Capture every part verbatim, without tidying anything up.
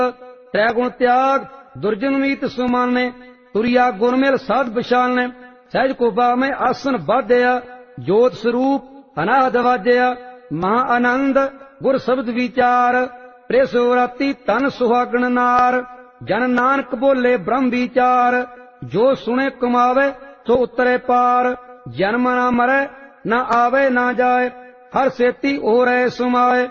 त्रै गुण त्याग दुर्जन मीत सुमाने तुरिया गुणमेल साध विशाल ने सहज कोबा में आसन बाध्या जोत स्वरूप अनाद वाजया महा आनंद गुर शब्द विचार प्रेसोराती तन सुहागण नार जन नानक बोले ब्रह्म विचार जो सुने कमावे सो उतरे पार जन्म न मरे न आवे न जाए हर सेती ओरै सुमाए।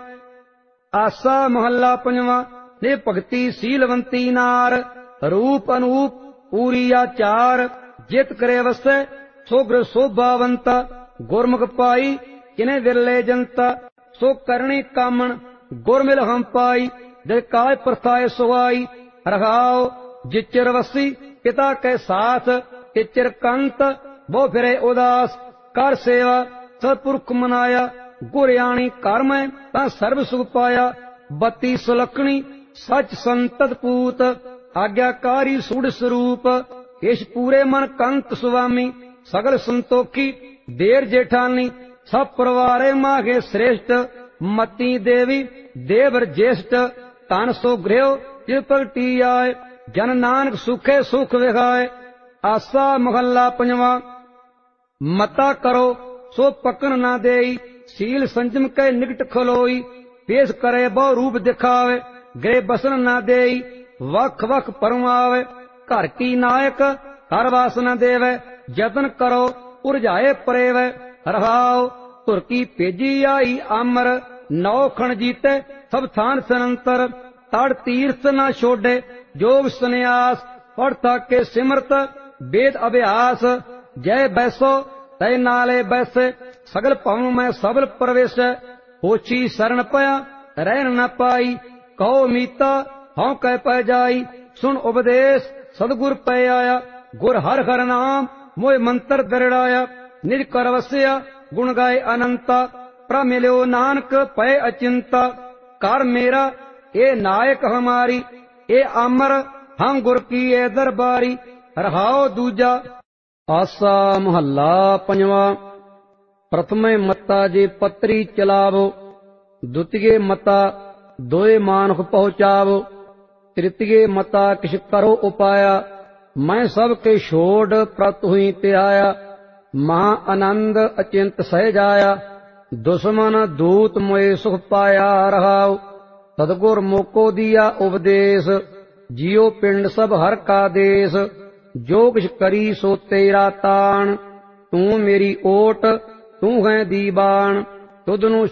आसा महला पंजवा ने भगति सीलवंती नार रूप अनूप पूरी आचार जित करे वसै सोग्र शोभावंता गुरमुख पाई किने विरले जनता सो करणी कामन गुरमिल हम पाई दिल काय प्रथाए सुहाई रघाओ जिचर वसी पिता के साथ तिचर कंत वो फिरे उदास कर सेवा सतपुरख मनाया गुरयाणी कर में ता सर्व सुख पाया बत्ती सुलखणी सच संतत पूत आज्ञाकारी सूढ़ स्वरूप इस पूरे मन कंत सुवामी सगल संतोखी देर जेठानी सब परवारे माघे श्रेष्ठ मती देवी देवर ज्येष्ठ तन सो गृह जिस भगती आए जन नानक सुखे सुख विखाए। आसा महला पंजवा मता करो सो पकन ना देई सील संजम के निकट खलोई पेश करे बहु रूप दिखावे गृह बसन ना देई वख वख परमावे घर की नायक हर वास न देवे जतन करो उरझाए परेवे रहाओ तुर की पेजी आई आमर नौ खण जीते सब थान सनंतर तड़ तीर्थ न छोड़े जोग सन्यास पढ़ता के सिमरत वेद अभ्यास जय बैसो तय नाले बैसे सगल भवन में सबल प्रवेश होची शरण पया रहन न पाई कहो मीता हौ कह पै जाई सुन उपदेश सदगुर पै आया गुर हर हर नाम मोय मंत्र दरड़ाया निज कर वस्या गुण गाय अनंता प्रमिलो नानक पै अचिंता कर मेरा ए नायक हमारी ए अमर हम गुर की ए दरबारी रहाओ दूजा। आसा महला पंजवा प्रथमे मता जे पत्री चलावो द्वितीय मता दोए मानख पहुँचावो तृतीय मता किस करो उपाया मैं सब के छोड़ प्रत हुई त्याया महा आनंद अचिंत सह जाया दुश्मन दूत मोए सुख पाया रहाओ सदगुर मोको दिया उपदेश जियो पिंड सब हर का देश जो किछ करी सो तेरा तान तू मेरी ओट तू है दीवान तुदनु